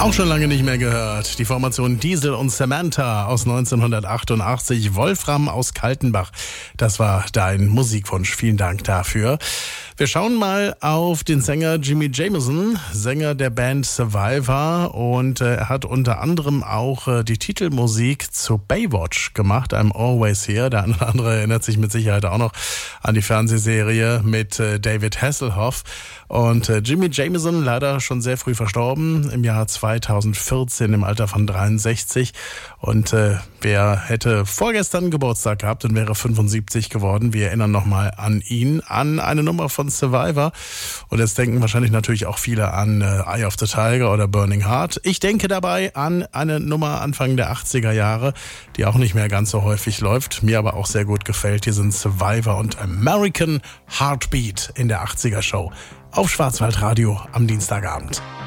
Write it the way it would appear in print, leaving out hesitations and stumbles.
Auch schon lange nicht mehr gehört. Die Formation Diesel und Samantha aus 1988. Wolfram aus Kaltenbach. Das war dein Musikwunsch. Vielen Dank dafür. Wir schauen mal auf den Sänger Jimi Jamison, Sänger der Band Survivor, und er hat unter anderem auch die Titelmusik zu Baywatch gemacht, I'm Always Here. Der eine oder andere erinnert sich mit Sicherheit auch noch an die Fernsehserie mit David Hasselhoff. Und Jimi Jamison, leider schon sehr früh verstorben, im Jahr 2014 im Alter von 63. Und wer hätte vorgestern Geburtstag gehabt und wäre 75 geworden. Wir erinnern nochmal an ihn, an eine Nummer von Survivor. Und jetzt denken wahrscheinlich natürlich auch viele an Eye of the Tiger oder Burning Heart. Ich denke dabei an eine Nummer Anfang der 80er Jahre, die auch nicht mehr ganz so häufig läuft, mir aber auch sehr gut gefällt. Hier sind Survivor und American Heartbeat in der 80er Show auf Schwarzwaldradio am Dienstagabend.